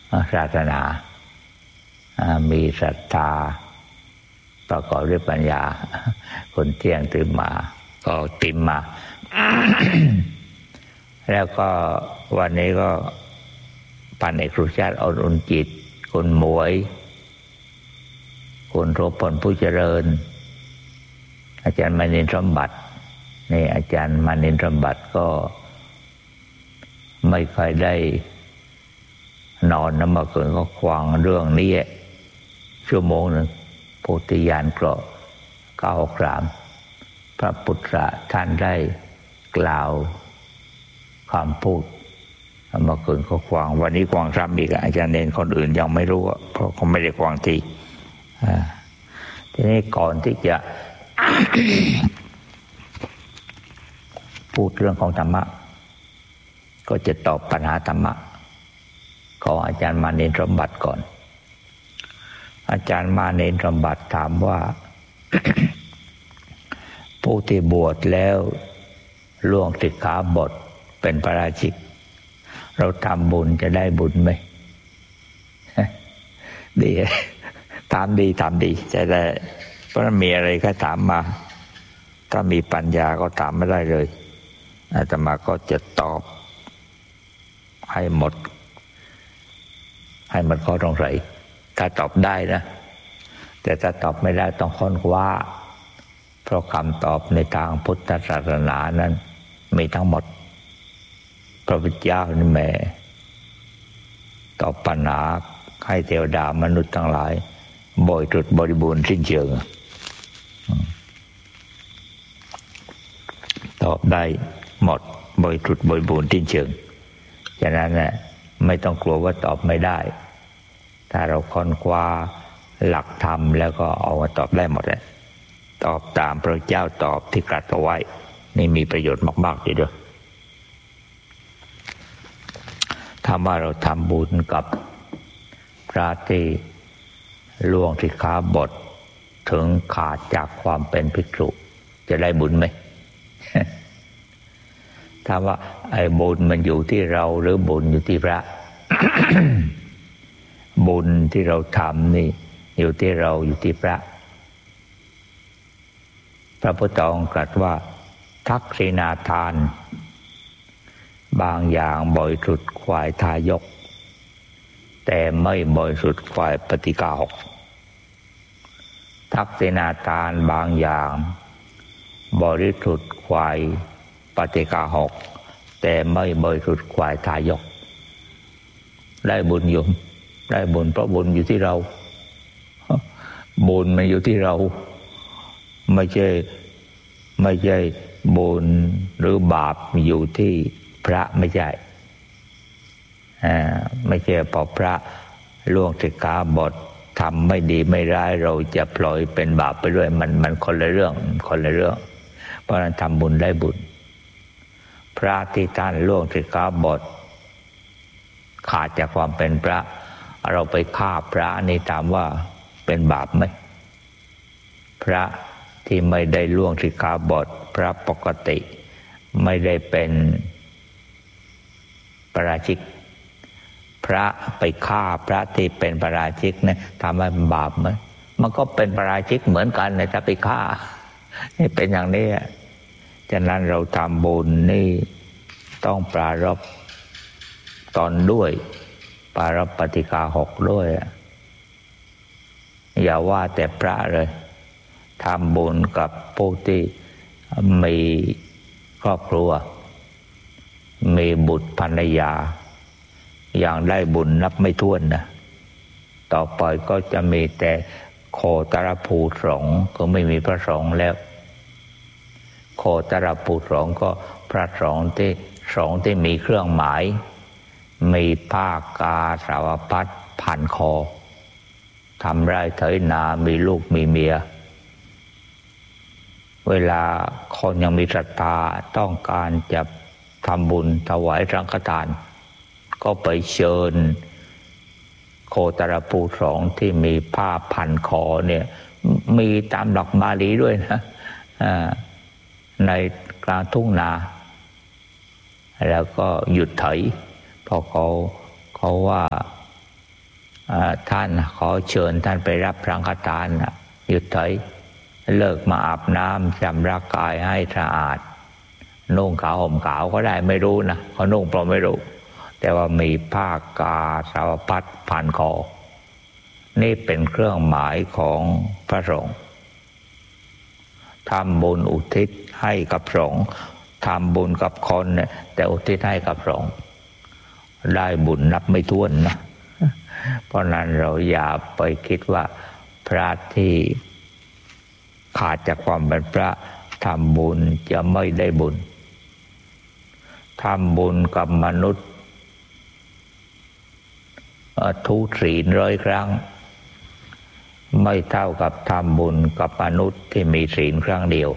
ศาสนามีศรัทธาประกอบด้วยปัญญาคนเที่ยงตื่นมาก็ติมมา แล้วก็วันนี้ก็พันเอกสุชาติอุ่นจิตคุณหมวยคุณโรพลผู้เจริญอาจารย์มานินทร์สมบัตินี่อาจารย์มานินทร์สมบัติก็ไม่ค่อยได้นอนนะเมื่อคืนก็ฟังเรื่องนี้ชั่วโมงหนึ่งโพธิญาณเกราะ963พระพุทธะท่านได้กล่าวคำพูดเมื่อคืนก็ฟังวันนี้ฟังซ้ำอีกอาจารย์เนนคนอื่นยังไม่รู้เพราะเขาไม่ได้ฟังทีนี้ก่อนที่จะ พูดเรื่องของธรรมะก็จะตอบปัญหาธรรมะของอาจารย์มานินทร์สมบัติก่อนอาจารย์มานินทร์สมบัติถามว่า ผู้ที่บวชแล้วล่วงสิกขาบทเป็นปาราชิกเราทำบุญจะได้บุญไหม ดีถามดีจะได้เพราะมีอะไรก็ถามมาถ้ามีปัญญาก็ถามไม่ได้เลยอาตมาก็จะตอบให้หมดข้อสงสัยถ้าตอบได้นะแต่ถ้าตอบไม่ได้ต้องค้นคว้าเพราะคำตอบในทางพุทธศาสนานั้นมีทั้งหมดพระพุทธเจ้านี่แหม่ตอบปัญหาให้เทวดามนุษย์ทั้งหลายบริสุทธิ์บริบูรณ์สิ้นเชิงตอบได้หมดบริสุทธิ์บริบูรณ์สิ้นเชิงฉะนั้นเนี่ยไม่ต้องกลัวว่าตอบไม่ได้ถ้าเราค้นคว้าหลักธรรมแล้วก็เอามาตอบได้หมดเลยตอบตามพระเจ้าตอบที่ตรัสเอาไว้นี่มีประโยชน์มากๆทีเดียวถ้าว่าเราทำบุญกับพระที่ล่วงสิกขาบทถึงขาดจากความเป็นภิกษุจะได้บุญไหม ถ้าว่าไอ้บุญมันอยู่ที่เราหรือบุญอยู่ที่พระ บุญที่เราทำนี่อยู่ที่เราอยู่ที่พระพระพุทธองค์ตรัสว่าทักษิณาทานบางอย่างบริสุทธิ์ฝ่ายทายกแต่ไม่บริสุทธิ์ฝ่ายปฏิฆาหกทักษิณาทานบางอย่างบริสุทธิ์ฝ่ายปฏิฆาหกแต่ไม่บริสุทธิ์ฝ่ายทายกได้บุญโยมได้บุญเพราะบุญอยู่ที่เราบุญมันอยู่ที่เราไม่ใช่บุญหรือบาปอยู่ที่พระไม่ใช่ไม่ใช่พอพระล่วงสิกขาบททำไม่ดีไม่ร้ายเราจะปล่อยเป็นบาปไปด้วยมันคนละเรื่องเพราะฉะนั้นทำบุญได้บุญพระที่ท่านล่วงสิกขาบทขาดจากความเป็นพระเราไปฆ่าพระนี่ถามว่าเป็นบาปไหมพระที่ไม่ได้ล่วงสิกขาบทพระปกติไม่ได้เป็นปาราชิกพระไปฆ่าพระที่เป็นปาราชิกเนี่ยทำให้เป็นบาปไหมมันก็เป็นปาราชิกเหมือนกันแต่ถ้าไปฆ่านี่เป็นอย่างนี้ฉะนั้นเราทำบุญนี่ต้องปรารภตนด้วยปรารภปฏิฆาหกด้วยอย่าว่าแต่พระเลยทำบุญกับผู้ที่มีครอบครัวมีบุตรภรรยาอย่างได้บุญนับไม่ถ้วนนะต่อไปก็จะมีแต่โคตรภูสงฆ์ก็ไม่มีพระสงฆ์แล้วโคตรภูสงฆ์ก็พระสงฆ์ที่มีเครื่องหมายมีผ้ากาสาวพัดพันคอทำไร่ไถนามีลูกมีเมียเวลาคนยังมีศรัทธาต้องการจะทำบุญถวายสังฆทานก็ไปเชิญโคตรภูสงฆ์ที่มีผ้าพันคอเนี่ยมีตามหลักบาลีด้วยนะในกลางทุ่งนาแล้วก็หยุดไถเพราะเขาว่าท่านขอเชิญท่านไปรับสังฆทานหยุดถอยเลิกมาอาบน้ำชำระกายให้สะอาดนุ่งขาวห่มขาวก็ได้ไม่รู้นะเขานุ่งเปล่าไม่รู้แต่ว่ามีผ้ากาสาวพัดผ่านคอนี่เป็นเครื่องหมายของพระสงฆ์ทำบุญอุทิศให้กับสงฆ์ทำบุญกับคนเนี่ยแต่อุทิศให้กับสงฆ์ได้บุญนับไม่ถ้วนนะเพราะนั้นเราอย่าไปคิดว่าพระที่ขาดจากความเป็นพระทำบุญจะไม่ได้บุญทำบุญกับมนุษย์ทุศีล100 ครั้งไม่เท่ากับทำบุญกับมนุษย์ที่มีศีลครั้งเดียว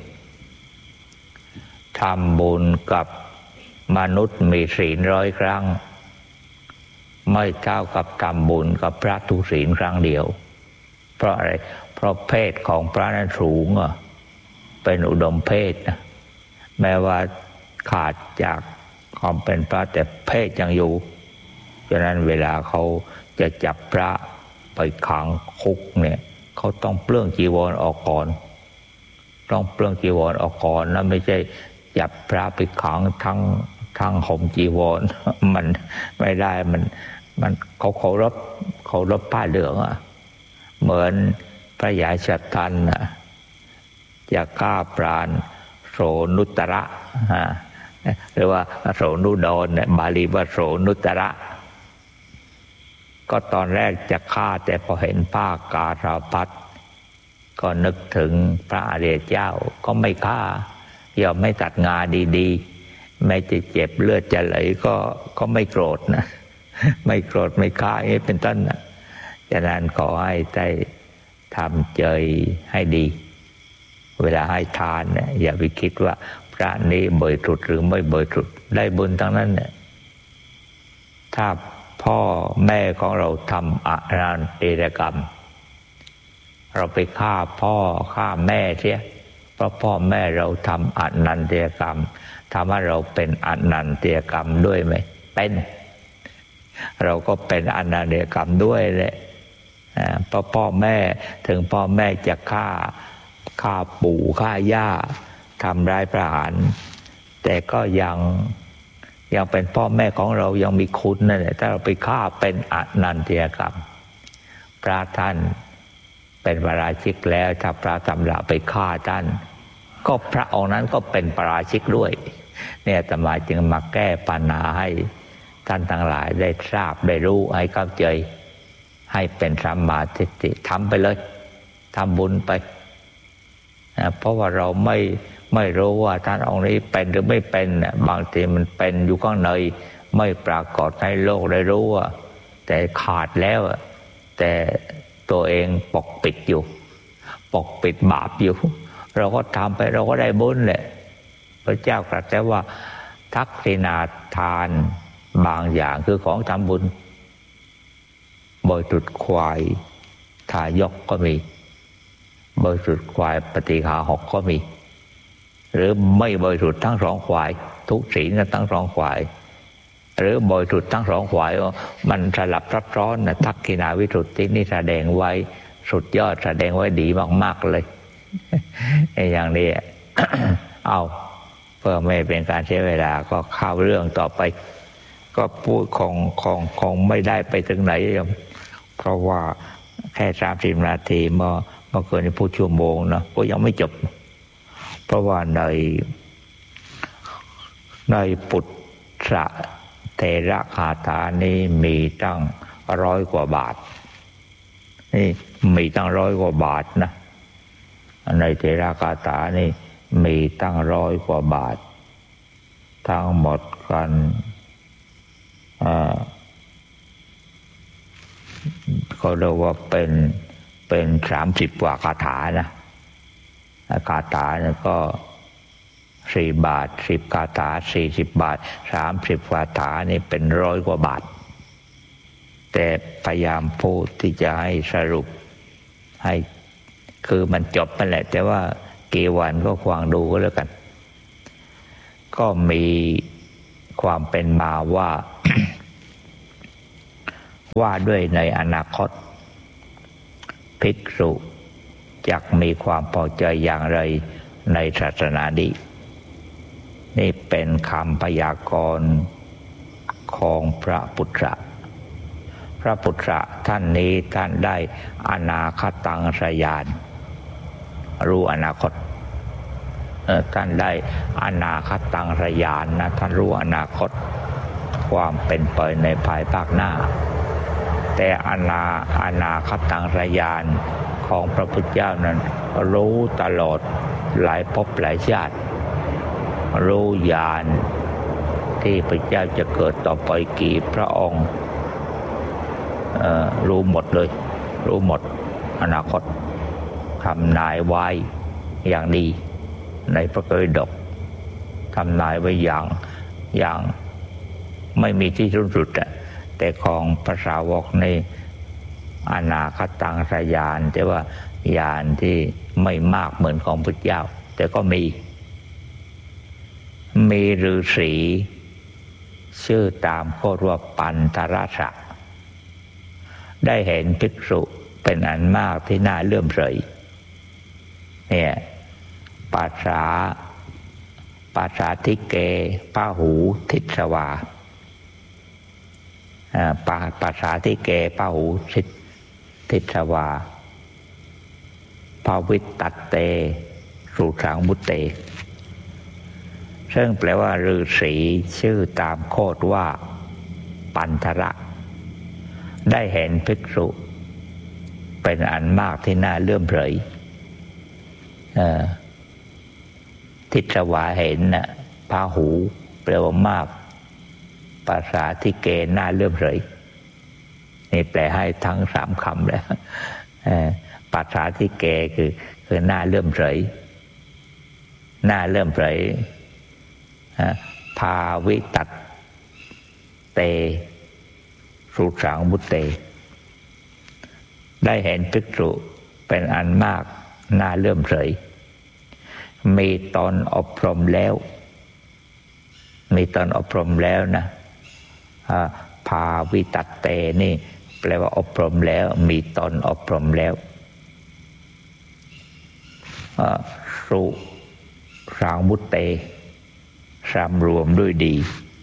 ทำบุญกับมนุษย์มีศีล100 ครั้งไม่เท่ากับทำบุญกับพระทุศีลครั้งเดียวเพราะอะไรเพราะเพศของพระนั้นสูงเป็นอุดมเพศนะแม้ว่าขาดจากความเป็นพระแต่เพศยังอยู่ฉะนั้นเวลาเขาจะจับพระไปขังคุกเนี่ยเขาต้องเปลื้องจีวรออกก่อนต้องเปลื้องจีวรออกก่อนนะไม่ใช่จับพระไปขังทั้งห่มจีวรมันไม่ได้มันเขาเคารพผ้าเหลืองเหมือนพระยาชัตทันจะฆ่าปราณโสนุตระหรือว่าโสนุดรเนี่ยบาลีว่าโสนุตระก็ตอนแรกจะฆ่าแต่พอเห็นผ้ากาสาวพัดก็นึกถึงพระอริยเจ้าก็ไม่ฆ่ายอมไม่ตัดงาดีๆไม่จะเจ็บเลือดจะไหลก็ไม่โกรธนะไม่โกรธไม่ฆ่าอย่างนี้เป็นต้นนะฉะนั้นขอให้ได้ทำใจให้ดีเวลาให้ทานเนี่ยอย่าไปคิดว่าพระนี้บริสุทธิ์หรือไม่บริสุทธิ์ได้บุญทั้งนั้นเนี่ยถ้าพ่อแม่ของเราทำอนันตกรรมเราไปฆ่าพ่อฆ่าแม่เสียเพราะพ่อแม่เราทำอนันตกรรมทำให้เราเป็นอนันตกรรมด้วยไหมเป็นเราก็เป็นอนันตกรรมด้วยแหละเพราะพ่อแม่ถึงพ่อแม่จะฆ่าปู่ฆ่าย่าทำร้ายประหารแต่ก็ยังเป็นพ่อแม่ของเรายังมีคุณนั่นแหละถ้าเราไปฆ่าเป็นอนันตกรรมพระท่านเป็นปาราชิกแล้วถ้าพระตำราไปฆ่าท่านก็พระองค์นั้นก็เป็นปาราชิกด้วยเนี่ยอาตมาจึงมาแก้ปัญหาให้ท่านทั้งหลายได้ทราบได้รู้ให้เข้าใจให้เป็นสัมมาทิฏฐิทำไปเลยทำบุญไปเพราะว่าเราไม่รู้ว่าท่านองค์นี้เป็นหรือไม่เป็นบางทีมันเป็นอยู่ข้างในไม่ปรากฏให้โลกได้รู้แต่ขาดแล้วแต่ตัวเองปกปิดอยู่ปกปิดบาปอยู่เราก็ทำไปเราก็ได้บุญแหละพระเจ้าตรัสแต่ว่าทักษิณาทานบางอย่างคือของทำบุญบริสุทธิ์ควายทายกก็มีบริสุทธิ์ควายปฏิฆาหกก็มีหรือไม่บริสุทธิ์ทั้ง2 ฝ่ายทุกศีลกันทั้ง2 ฝ่ายหรือบริสุทธิ์ทั้ง2 ฝ่ายมันสลับซับซ้อนนะทักษิณาวิสุทธินี่แสดงไว้สุดยอดแสดงไว้ดีมากๆเลยอย่างนี้ เอาเพื่อไม่เป็นการเสียเวลาก็เข้าเรื่องต่อไปก็พูดคงไม่ได้ไปถึงไหนเพราะว่าแค่30 นาทีเมื่อคืนนี้พูดชั่วโมงนะก็ยังไม่จบเพราะว่าในปุตตะเถระคาถานี้มีตั้ง100 กว่าบาทนี่มีตั้ง100 กว่าบาทนะในเถระคาถานี่มีตั้ง100 กว่าบาททั้งหมดกันเขาเรียกว่าเป็น30 กว่าคาถานะคาถาเนี่ยก็4 บาท10 คาถา40 บาท30 คาถานี่เป็น100 กว่าบาทแต่พยายามพูดที่จะให้สรุปให้คือมันจบไปแหละแต่ว่ากี่วันก็ฟังดูก็แล้วกันก็มีความเป็นมาว่าว่าด้วยในอนาคตภิกษุจักมีความพอใจอย่างไรในศาสนานี้นี่เป็นคำพยากรณ์ของพระพุทธะพระพุทธะท่านนี้ท่านได้อนาคตังสยานรู้อนาคตท่านได้อนาคตังสยานนะท่านรู้อนาคตความเป็นไปในภายภาคหน้าแต่อนาคตังสยานของพระพุทธเจ้านั้นรู้ตลอดหลายภพหลายชาติรู้ญาณที่พระเจ้าจะเกิดต่อไปกี่พระองค์รู้หมดเลยรู้หมดอนาคตทำนายไว้อย่างดีในพระไตรปิฎกทำนายไว้อย่างไม่มีที่สิ้นสุดแต่ของพระสาวกในอนาคตังสยานแต่ว่าญาณที่ไม่มากเหมือนของพุทธเจ้าแต่ก็มีฤาษีชื่อตามโคตรว่าปันทรสะได้เห็นภิกษุเป็นอันมากที่น่าเลื่อมใสเนี่ยปาสาธิเกพหูทิศวาปาสาธิเกพหูทิศวาภวิตตัตเตสุสังมุตเตซึ่งแปลว่าฤาษีชื่อตามโคตรว่าปันทระได้เห็นภิกษุเป็นอันมากที่น่าเลื่อมใสทิศวาเห็นนะพหูแปลว่ามากปาสาธิเกน่าเลื่อมใสนี่แปลให้ทั้งสามคำแล้วปาสาธิเกคือน่าเลื่อมใสน่าเลื่อมใสภาวิตัตเตสุสังมุตเตได้เห็นภิกษุเป็นอันมากน่าเลื่อมใสมีตนอบรมแล้วนะภาวิตัตเตนี่แปลว่าอบรมแล้วมีตนอบรมแล้วสุสังมุตเตสำรวมด้วยดี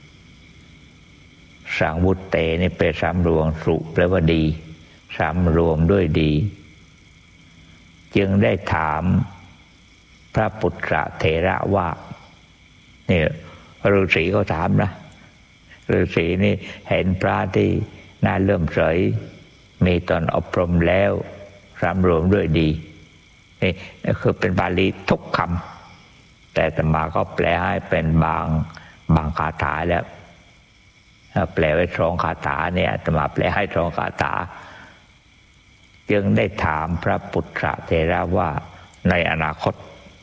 สังวุตเตนี่เป็นสำรวมสุแปลว่าดีสำรวมด้วยดีจึงได้ถามพระปุตตะเถระว่านี่ฤาษีเขาถามนะฤาษีนี่เห็นพระที่น่าเลื่อมใสมีตนอบรมแล้วสำรวมด้วยดีนี่คือเป็นบาลีทุกคำแต่อาตมาก็แปลให้เป็นบางคาถาแล้วแปลไว้2คาถาเนี่ยอาตมาแปลให้2คาถาจึงได้ถามพระปุตตะเถระว่าในอนาคต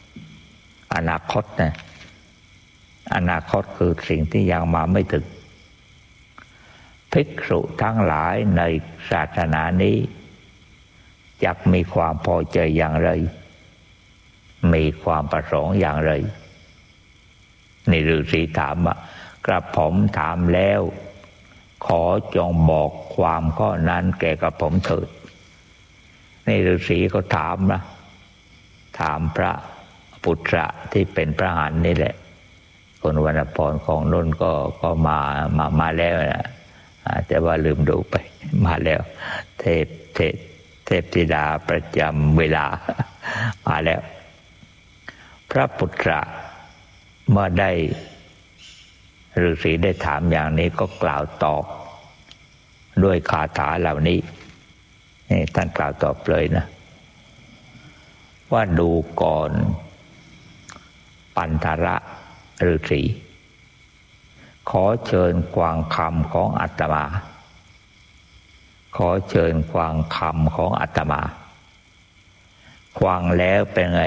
นะอนาคตคือสิ่งที่ยังมาไม่ถึงภิกษุทั้งหลายในศาสนานี้จักมีความพอใจอย่างไรมีความประสงค์อย่างไรนี่ฤาษีถามว่ากระผมถามแล้วขอจงบอกความข้อนั้นแก่กระผมเถิดนี่ฤาษีก็ถามนะถามพระปุตตะที่เป็นพระอรหันต์นี่แหละคนวรรณพรของนุ่นก็มาแล้วนะแต่ว่าลืมดูไปมาแล้วเทพธิดาประจำเวลามาแล้วพระปุตตะเมื่อได้ฤาษีได้ถามอย่างนี้ก็กล่าวตอบด้วยคาถาเหล่านี้นี่ท่านกล่าวตอบเลยนะว่าดูก่อนปันทระฤาษีขอเชิญกวางคำของอาตมาขอเชิญกวางคำของอาตมาฟังแล้วเป็นไง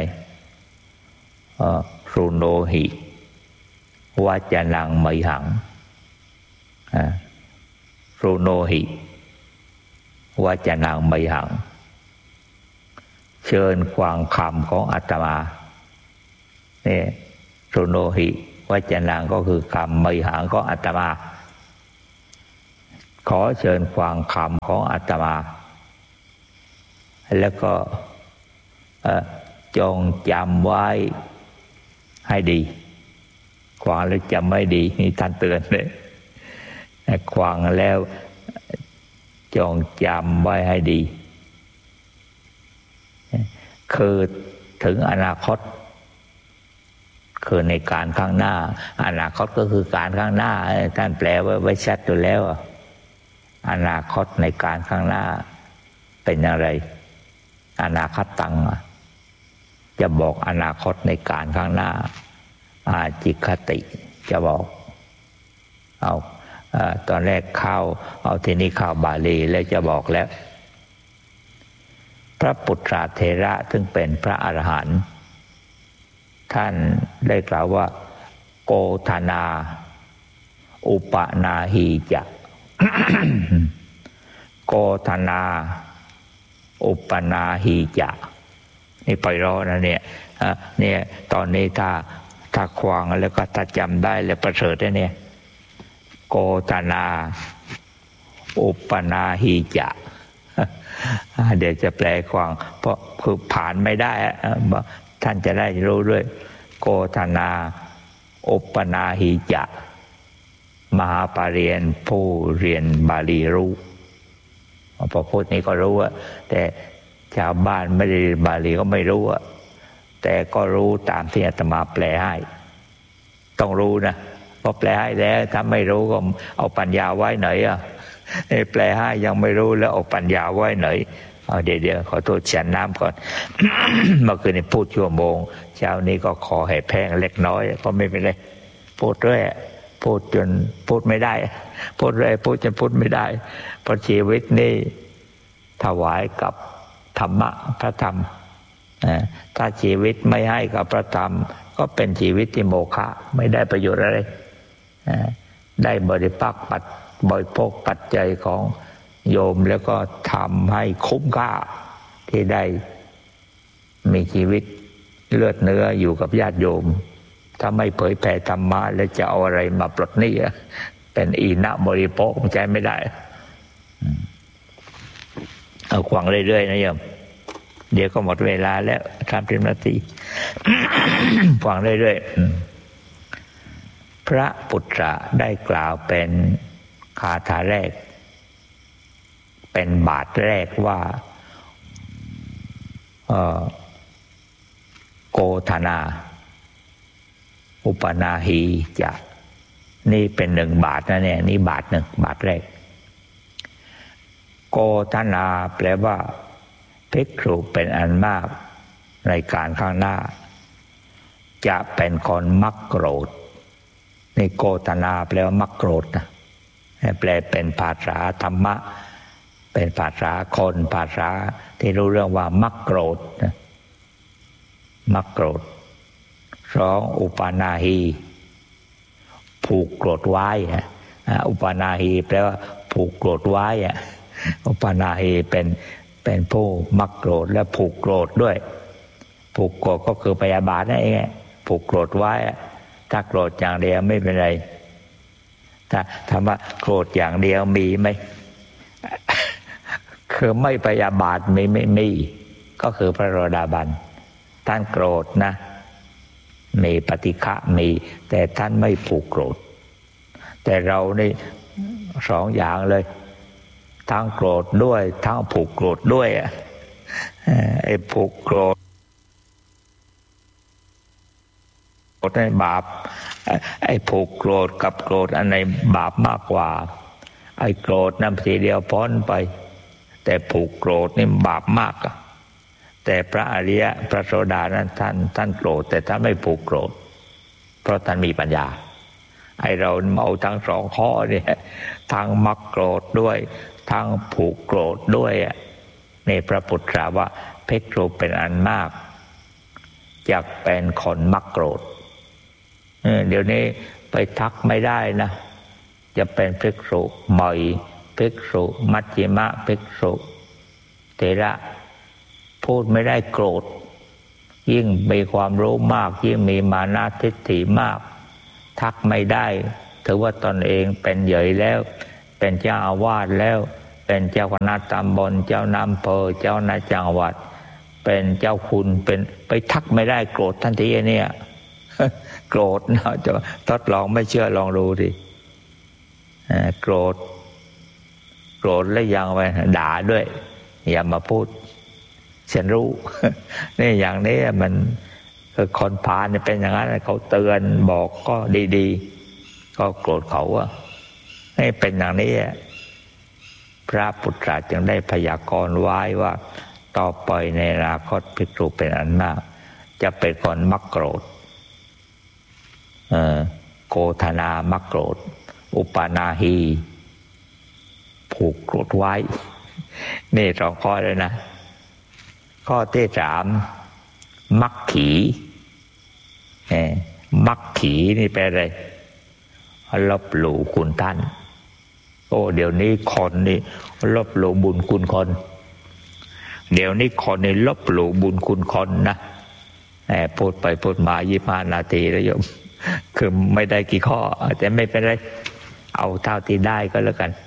สุโนหิวาจนังไมหังสุโนหิวาจนังไมหังเชิญกวางคำของอาตมานี่สุโนหิวาจนังก็คือคำไมหังของอาตมาขอเชิญฟังคำของอาตมาแล้วก็จงจำไว้ให้ดีฟังแล้วจำไม่ดีนี่ท่านเตือนเลยฟังแล้วจงจำไว้ให้ดีคือถึงอนาคตคือในการข้างหน้าอนาคตก็คือการข้างหน้าท่านแปลไว้ชัดอยู่แล้วอนาคตในการข้างหน้าเป็นอะไรอนาคตังจะบอกอนาคตในการข้างหน้าอาจิคติจะบอกเอาตอนแรกเข้าเอาทีนี้เข้าบาลีแล้วจะบอกแล้วพระปุตตรเถระซึ่งเป็นพระอรหันต์ท่านได้กล่าวว่าโกธนาอุปนาหีจะ โกธนาอุปนาหีจะนี่ไปรอนะเนี่ยตอนนี้ถ้าควางแล้วก็ถ้าจำได้แล้วประเสริฐเนี่ยโกธนาอุปนาหีจะเดี๋ยวจะแปลความเพราะคือผ่านไม่ได้ท่านจะได้รู้ด้วยโกธนาอุปนาหีจะมหาปริญญาผู้เรียนบาลีรู้พอพูดนี้ก็รู้แต่ชาวบ้านไม่ได้เรียนบาลีก็ไม่รู้แต่ก็รู้ตามที่อาตมาแปลให้ต้องรู้นะพอแปลให้แล้วถ้าไม่รู้ก็เอาปัญญาไว้ไหนแปลให้ยังไม่รู้แล้วเอาปัญญาไว้ไหนเดี๋ยวขอโทษฉันน้ำก่อน เมื่อคืนนี้พูดชั่วโมงเช้านี้ก็ขอให้แพงเล็กน้อยก็ไม่เป็นไรพูดเรื่อยพูดจนพูดไม่ได้พูดเรื่อยพูดจนพูดไม่ได้เพราะชีวิตนี่ถวายกับธรรมะพระธรรมถ้าชีวิตไม่ให้กับพระธรรมก็เป็นชีวิตที่โมฆะไม่ได้ประโยชน์อะไรได้บริโภคปัจจัยของโยมแล้วก็ทำให้คุ้มค่าที่ได้มีชีวิตเลือดเนื้ออยู่กับญาติโยมถ้าไม่เผยแผ่ธรรมะแล้วจะเอาอะไรมาปลดหนี้เป็นอีนะบริโภคใจไม่ได้เอาขวางเรื่อยๆนะโยมเดี๋ยวก็หมดเวลาแล้ว30 นาที ขวางเรื่อยๆพระปุตตะได้กล่าวเป็นคาถาแรกเป็นบาทแรกว่าโกธนาอุปนาหีจะนี่เป็น1 บาทนะเนี่ยนี่บาท1บาทแรกโกธนาแปลว่าภิกษุเป็นอันมากในการข้างหน้าจะเป็นคนมักโกรธนี่โกธนาแปลว่ามักโกรธนะแปลเป็นภาษาธรรมะเป็นภาษาคนภาษาที่รู้เรื่องว่ามักโกรธมักโกรธ2อุปนาหีผูกโกรธไว้อุปนาหีแปลว่าผูกโกรธไว้อุปนาหีเป็นผู้มักโกรธและผูกโกรธด้วยผูกโกรธก็คือพยาบาทนั่นเองผูกโกรธไว้ถ้าโกรธอย่างเดียวไม่เป็นไรถ้าถามว่าโกรธอย่างเดียวมีไหม คือไม่พยาบาทไม่มีก็คือพระโสดาบันท่านโกรธนะมีปฏิฆะมีแต่ท่านไม่ผูกโกรธแต่เรานี่2 อย่างเลยทั้งโกรธด้วยทั้งผูกโกรธด้วยไอ้ผูกโกรธในบาปไอ้ผูกโกรธกับโกรธอันไหนบาปมากกว่าไอ้โกรธนั่นทีเดียวพ้นไปแต่ผูกโกรธนี่บาปมากแต่พระอริยะพระโสดานั้นท่านโกรธแต่ท่านไม่ผูกโกรธเพราะท่านมีปัญญาไอ้เราเอาทั้ง2 ข้อเนี่ยทั้งมักโกรธด้วยทั้งผูกโกรธด้วยในพระพุทธะว่าภิกษุเป็นอันมากอยากเป็นคนมักโกรธเดี๋ยวนี้ไปทักไม่ได้นะจะเป็นภิกษุใหม่ภิกษุมัชฌิมะภิกษุเถระพูดไม่ได้โกรธยิ่งมีความรู้มากยิ่งมีมานะทิฏฐิมากทักไม่ได้ถือว่าตนเองเป็นใหญ่แล้วเป็นเจ้าอาวาสแล้วเป็นเจ้าคณะตำบลเจ้านายอำเภอเจ้านายจังหวัดเป็นเจ้าคุณเป็นไปทักไม่ได้โกรธทันทีเนี่ย โกรธนะจะทดลองไม่เชื่อลองดูดิโกรธแล้วยังไปด่าด้วยอย่ามาพูดฉันรู้ นี่อย่างนี้มันคนพาลเป็นอย่างนั้นเขาเตือนบอกก็ดีๆก็โกรธเขาว่าให้เป็นอย่างนี้พระพุทธเจ้าจึงได้พยากรณ์ไว้ว่าต่อไปในอนาคตภิกษุเป็นอันมากจะเป็นคนมักโกรธโกธนามักโกรธอุปานาหีผูกโกรธไว้นี่สองข้อเลยนะข้อที่สามมักขีมักขีนี่แปลอะไรลบหลู่คุณท่านโอ้เดี๋ยวนี้คนนี่ลบหลู่บุญคุณคนเดี๋ยวนี้คนนี่ลบหลู่บุญคุณคนนะพูดไปพูดมา25 นาทีแล้วโยมคือไม่ได้กี่ข้อแต่ไม่เป็นไรเอาเท่าที่ได้ก็แล้วกัน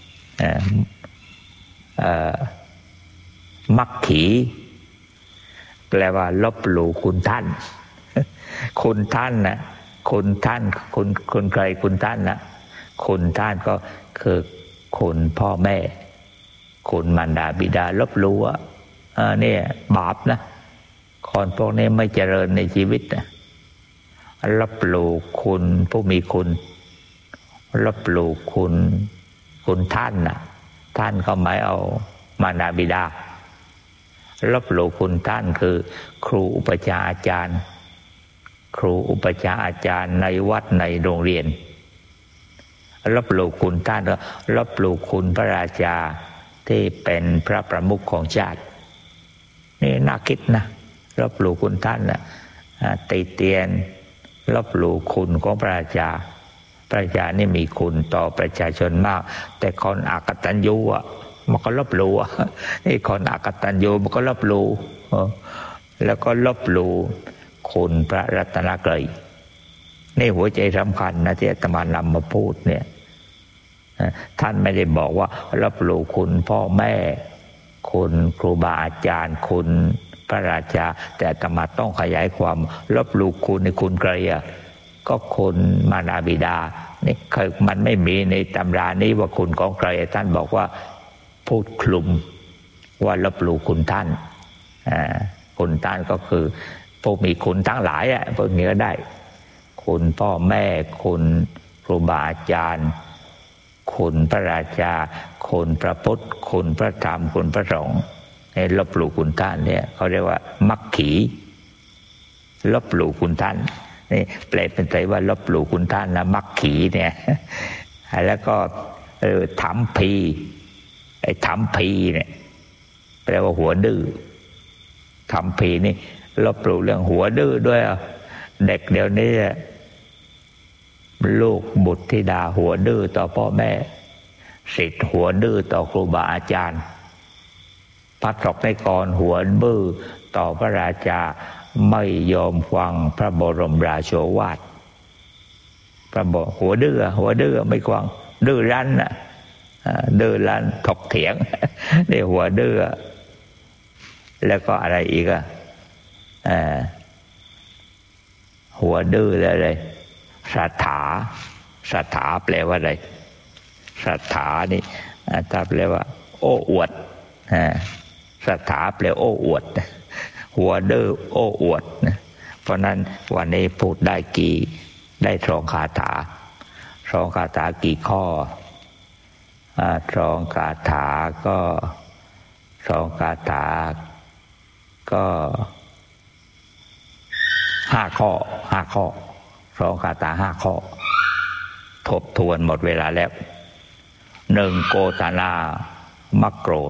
มักขีแปลว่าลบหลู่คุณท่านคุณท่านนะคุณท่านคุณใครคุณท่านนะคุณท่านก็คือคุณพ่อแม่คุณมารดาบิดาลบหลู่เนี่ยบาปนะคนพวกนี้ไม่เจริญในชีวิตนะลบหลู่คุณผู้มีคุณลบหลู่คุณท่านนะท่านก็หมายเอามารดาบิดาลบหลู่คุณท่านคือครูอุปชฌาย์อาจารย์ครูอุปชฌาย์อาจารย์ในวัดในโรงเรียนลบหลู่คุณท่านก็ลบหลู่คุณพระราชาที่เป็นพระประมุขของชาตินี่น่าคิดนะลบหลู่คุณท่านนะติเตียนลบหลู่คุณของพระราชาพระราชานี่มีคุณต่อประชาชนมากแต่คนอกตัญญูมันก็ลบหลู่นี่คนอกตัญญูมันก็ลบหลู่แล้วก็ลบหลู่คุณพระรัตนกรัยนี่หัวใจสำคัญนะที่อาตมานำมาพูดเนี่ยท่านไม่ได้บอกว่าลบหลู่คุณพ่อแม่คุณครูบาอาจารย์คุณพระราชาแต่อาตมาต้องขยายความลบหลู่คุณในคุณใครก็คุณมารดาบิดานี่คือมันไม่มีในตำรานี้ว่าคุณของใครท่านบอกว่าพูดคลุมว่าลบหลู่คุณท่านคุณท่านก็คือผู้มีคุณทั้งหลายพวกนี้ก็ได้คุณพ่อแม่คุณครูบาอาจารย์คุณพระราชาคุณพระพุทธคุณพระธรรมคุณพระสงฆ์ลบหลู่คุณท่านเนี่ยเขาเรียกว่ามักขีลบหลู่คุณท่านนี่แปลเป็นไทยว่าลบหลู่คุณท่านนะมักขีเนี่ยแล้วก็ถัมภีไอ้ถัมภีเนี่ยแปลว่าหัวดื้อถัมภีนี่ลบหลู่เรื่องหัวดื้อด้วยเด็กเดี๋ยวนี้ลูกบุตรธิดาหัวดื้อต่อพ่อแม่ศิษย์หัวดื้อต่อครูบาอาจารย์พระสกนิกรหัวบื้อต่อพระราชาไม่ยอมฟังพระบรมราโชวาทพระบอกหัวดื้อไม่ฟังดื้อรั้นดื้อรั้นถกเถียงนี่หัวดื้อแล้วก็อะไรอีกหัวดื้ออะไรศรัทธาแปลว่าอะไรศรัทธานี่ถ้าแปลว่าโอ้อวดศรัทธาแปลโอ้อวดหัวดื้อโอ้อวดเพราะนั้นวันนี้พูดได้2 คาถา2 คาถากี่ข้อ2 คาถาก็2 คาถาก็5 ข้อ2 คาถา5 ข้อทบทวนหมดเวลาแล้ว1โกธนามักโกรธ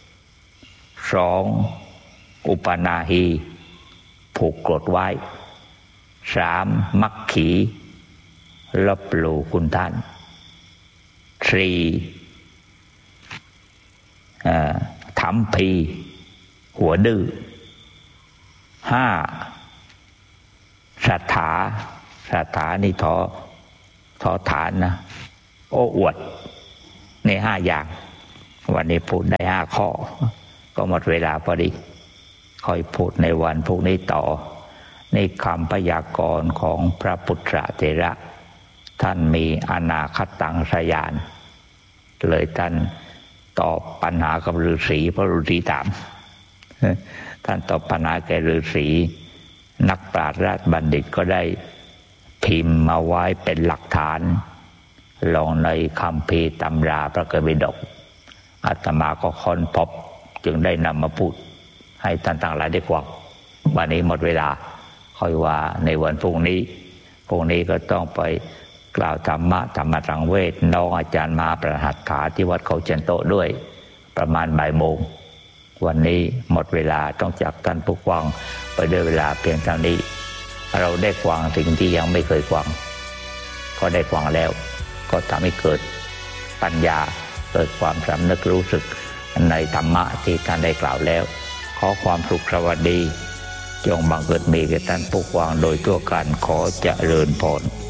2อุปนาหีผูกโกรธไว้3มักขีลบหลู่คุณท่าน4ถัมภีหัวดื้อ5ศรัทธานี่ทอฐานนะโอ้อวดใน5 อย่างวันนี้พูดได้5 ข้อก็หมดเวลาพอดีค่อยพูดในวันพรุ่งนี้ต่อในคำพยากรณ์ของพระพุทธเถระท่านมีอนาคตังสยานเลยท่านตอบปัญหากับฤาษีเพราะฤาษีถามท่านตอบปัญหาแก่ฤาษีนักปราชญ์ราชบัณฑิตก็ได้พิมพ์มาไว้เป็นหลักฐานลงในคัมภีร์ตำราพระไตรปิฎกอาตมาก็ค้นพบจึงได้นำมาพูดให้ท่านต่างหลายได้ฟังวันนี้หมดเวลาค่อยว่าในวันพรุ่งนี้ก็ต้องไปกล่าวธรรมสังเวชน้องอาจารย์มาประหัตถาที่วัดเขาเจนโตด้วยประมาณบ่ายโมงวันนี้หมดเวลาต้องจากท่านผู้ฟังไปด้วยเวลาเพียงเท่านี้เราได้ฟังสิ่งที่ยังไม่เคยฟังก็ได้ฟังแล้วก็ทำให้เกิดปัญญาเกิดความสำนึกรู้สึกในธรรมะที่ท่านได้กล่าวแล้วขอความสุขสวัสดีจงบังเกิดมีแก่ท่านผู้ฟังโดยทั่วกันขอเจริญพร